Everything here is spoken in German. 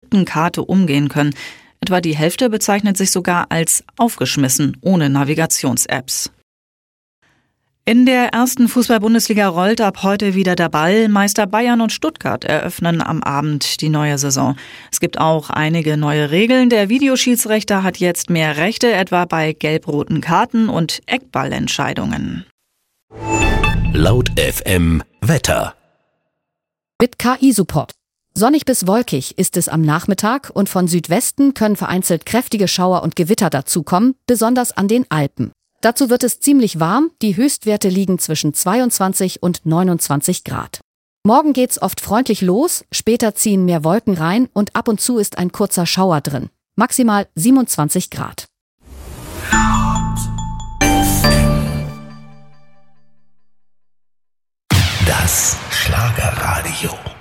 gedruckten Karte umgehen können. Etwa die Hälfte bezeichnet sich sogar als aufgeschmissen, ohne Navigations-Apps. In der ersten Fußball-Bundesliga rollt ab heute wieder der Ball. Meister Bayern und Stuttgart eröffnen am Abend die neue Saison. Es gibt auch einige neue Regeln. Der Videoschiedsrichter hat jetzt mehr Rechte, etwa bei gelb-roten Karten und Eckballentscheidungen. Laut FM Wetter. Mit KI-Support. Sonnig bis wolkig ist es am Nachmittag und von Südwesten können vereinzelt kräftige Schauer und Gewitter dazukommen, besonders an den Alpen. Dazu wird es ziemlich warm, die Höchstwerte liegen zwischen 22 und 29 Grad. Morgen geht's oft freundlich los, später ziehen mehr Wolken rein und ab und zu ist ein kurzer Schauer drin. Maximal 27 Grad. Das Schlagerradio.